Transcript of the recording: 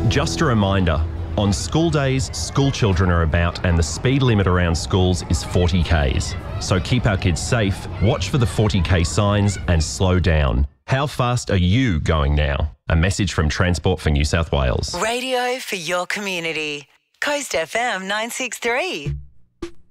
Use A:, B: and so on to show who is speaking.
A: Just a reminder, on school days, school children are about and the speed limit around schools is 40 Ks. So keep our kids safe, watch for the 40 K signs and slow down. How fast are you going now? A message from Transport for New South Wales.
B: Radio for your community. Coast FM 963.